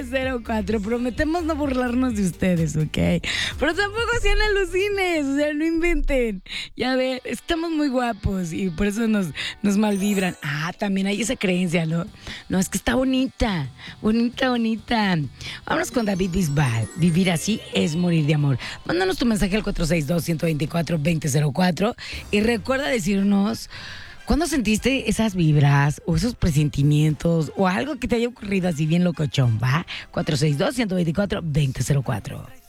04. Prometemos no burlarnos de ustedes, ¿ok? Pero tampoco sean alucines, o sea, no inventen. Ya ven, estamos muy guapos y por eso nos malvibran. Ah, también hay esa creencia, ¿no? No, es que está bonita, bonita, bonita. Vámonos con David Bisbal. Vivir así es morir de amor. Mándanos tu mensaje al 462-124-2004 y recuerda decirnos... ¿Cuándo sentiste esas vibras o esos presentimientos o algo que te haya ocurrido así bien locochón, va? 462-124-2004.